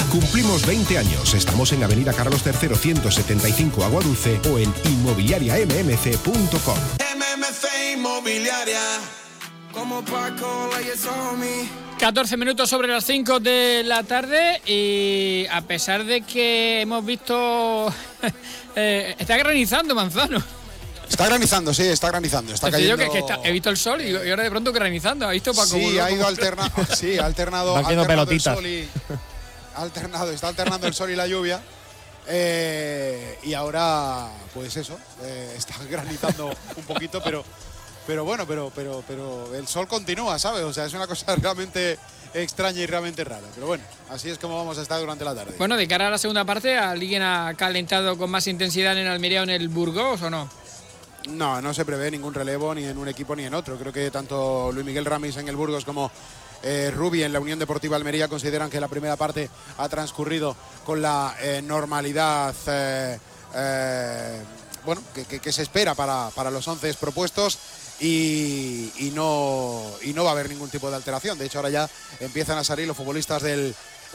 Cumplimos 20 años. Estamos en Avenida Carlos III, 175 Agua Dulce o en inmobiliariammc.com. MMC Inmobiliaria. Como Paco, 14 minutos sobre las 5 de la tarde y a pesar de que hemos visto... está granizando, Manzano. Está granizando, sí, está granizando. Está cayendo... Yo que he visto el sol y ahora de pronto granizando. ¿Ha visto Paco? Sí, ha ido alternando. Sí, ha alternado. Van cayendo pelotitas. Está alternando el sol y la lluvia. Y ahora, pues eso, está granizando un poquito, pero bueno, pero el sol continúa, ¿sabes? O sea, es una cosa realmente extraña y realmente rara. Pero bueno, así es como vamos a estar durante la tarde. Bueno, de cara a la segunda parte, ¿alguien ha calentado con más intensidad en el Almería o en el Burgos o no? No se prevé ningún relevo ni en un equipo ni en otro. Creo que tanto Luis Miguel Ramis en el Burgos como Rubi en la Unión Deportiva Almería consideran que la primera parte ha transcurrido con la normalidad bueno, que se espera para los 11 propuestos y no va a haber ningún tipo de alteración. De hecho, ahora ya empiezan a salir los futbolistas del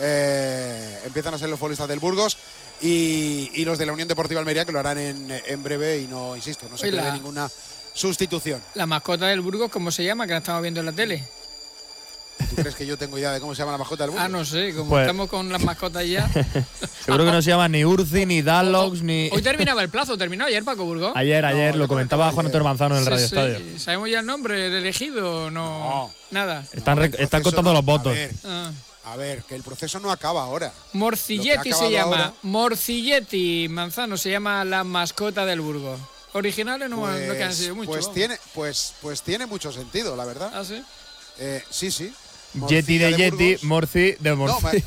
Burgos y los de la Unión Deportiva Almería, que lo harán en breve y no, insisto, no se prevé ninguna sustitución. ¿La mascota del Burgos cómo se llama, que la estamos viendo en la tele? ¿Tú crees que yo tengo idea de cómo se llama la mascota del Burgos? No sé, como estamos con las mascotas ya. Seguro que no se llama ni Urzi, ni Dalox, ni... Hoy terminaba el plazo, ¿terminó ayer, Paco Burgos? Ayer, lo comentaba Juan Antonio Manzano en el Radio Estadio. ¿Sabemos ya el nombre del elegido? No. Nada. Están contando los votos. A ver, que el proceso no acaba ahora. Morcilletti se llama. Ahora... Morcilletti, Manzano, se llama la mascota del Burgos. Originales no que han sido mucho. Pues tiene mucho sentido, la verdad. ¿Ah, sí? Sí. Yeti de Yeti, Morci de Morci.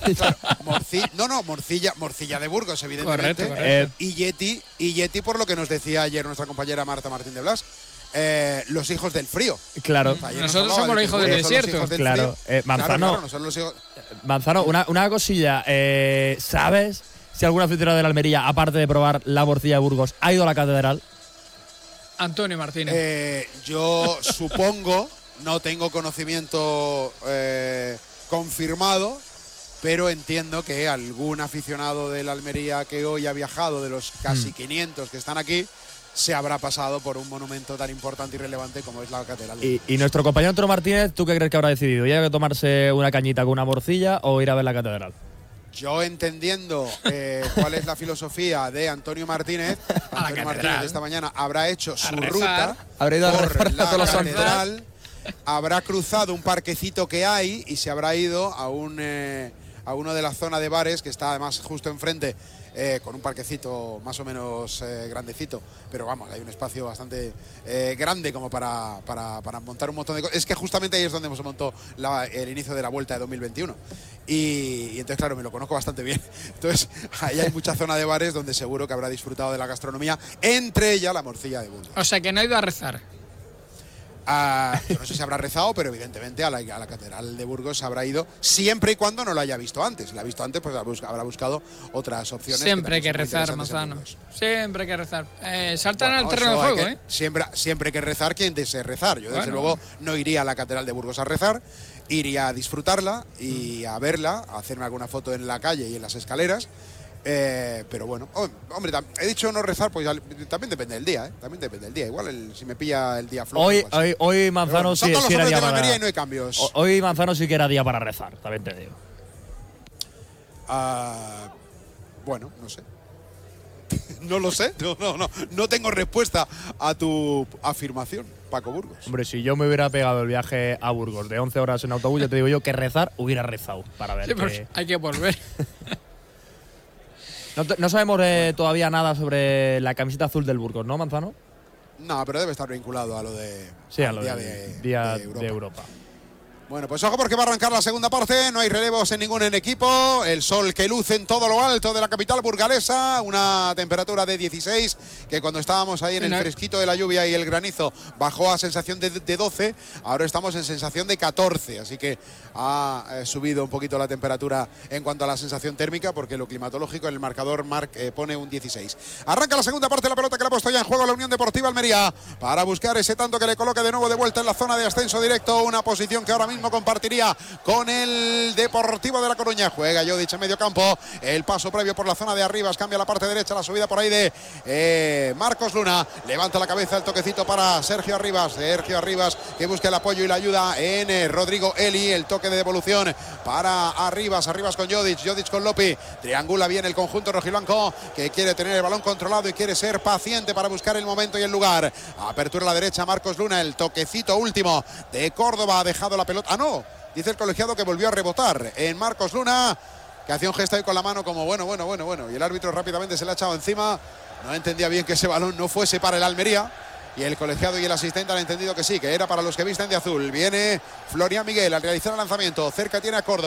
Morcilla de Burgos, evidentemente. Correcto. Y Yeti por lo que nos decía ayer nuestra compañera Marta Martín de Blas. Los hijos del frío. Claro. Nosotros somos los hijos del desierto. Claro. Manzano, Manzano, una cosilla. ¿Sabes si algún aficionado de la Almería, aparte de probar la morcilla de Burgos, ha ido a la catedral? Antonio Martínez. Yo supongo, no tengo conocimiento confirmado, pero entiendo que algún aficionado de la Almería que hoy ha viajado, de los casi 500 que están aquí, se habrá pasado por un monumento tan importante y relevante como es la catedral. Y nuestro compañero Antonio Martínez, ¿tú qué crees que habrá decidido? ¿Ya que tomarse una cañita con una morcilla o ir a ver la catedral? Yo entendiendo cuál es la filosofía de Antonio Martínez, Antonio Martínez esta mañana habrá hecho su ruta, habrá ido por la catedral, habrá cruzado un parquecito que hay y se habrá ido a uno de la zona de bares que está además justo enfrente, con un parquecito más o menos grandecito, pero vamos, hay un espacio bastante grande como para montar un montón de cosas. Es que justamente ahí es donde hemos montado el inicio de la Vuelta de 2021 y entonces claro, me lo conozco bastante bien. Entonces ahí hay mucha zona de bares donde seguro que habrá disfrutado de la gastronomía, entre ellas la morcilla de Burgos. O sea que no ha ido a rezar. Yo no sé si habrá rezado, pero evidentemente a la catedral de Burgos habrá ido siempre y cuando no la haya visto antes. Si la ha visto antes, pues habrá buscado otras opciones. Siempre hay que rezar, Manzano. Siempre hay que rezar. Saltan al terreno de juego, ¿eh? Siempre hay que rezar quien desee rezar. Yo, desde luego, no iría a la catedral de Burgos a rezar. Iría a disfrutarla y a verla, a hacerme alguna foto en la calle y en las escaleras. Pero bueno, hombre, he dicho no rezar, pues también depende del día, También depende del día. Igual si me pilla el día flojo. Hoy Manzano sí era día para... y no hay cambios. Hoy Manzano sí que era día para rezar, también te digo. Bueno, no sé. No lo sé. No tengo respuesta a tu afirmación, Paco Burgos. Hombre, si yo me hubiera pegado el viaje a Burgos de 11 horas en autobús, ya te digo yo que rezar hubiera rezado para ver. Sí, pues hay que volver. No sabemos todavía nada sobre la camiseta azul del Burgos, ¿no, Manzano? No, pero debe estar vinculado a lo de... Sí, a lo de Europa. Bueno, pues ojo porque va a arrancar la segunda parte, no hay relevos en ningún equipo, el sol que luce en todo lo alto de la capital burgalesa, una temperatura de 16, que cuando estábamos ahí en el fresquito de la lluvia y el granizo bajó a sensación de 12, ahora estamos en sensación de 14, así que ha subido un poquito la temperatura en cuanto a la sensación térmica, porque lo climatológico en el marcador pone un 16. Arranca la segunda parte, la pelota que la ha puesto ya en juego la Unión Deportiva Almería, para buscar ese tanto que le coloque de nuevo de vuelta en la zona de ascenso directo, una posición que ahora mismo mismo compartiría con el Deportivo de La Coruña. Juega Jodic en medio campo. El paso previo por la zona de Arribas. Cambia la parte derecha. La subida por ahí de Marcos Luna. Levanta la cabeza, el toquecito para Sergio Arribas. Sergio Arribas que busca el apoyo y la ayuda en Rodrigo Eli. El toque de devolución para Arribas. Arribas con Jodic. Jodic con Lopi. Triangula bien el conjunto rojiblanco que quiere tener el balón controlado y quiere ser paciente para buscar el momento y el lugar. Apertura a la derecha Marcos Luna. El toquecito último de Córdoba. Ha dejado la pelota. No. Dice el colegiado que volvió a rebotar en Marcos Luna, que hacía un gesto ahí con la mano como bueno. Y el árbitro rápidamente se le ha echado encima. No entendía bien que ese balón no fuese para el Almería. Y el colegiado y el asistente han entendido que sí, que era para los que visten de azul. Viene Florian Miguel al realizar el lanzamiento. Cerca tiene a Córdoba.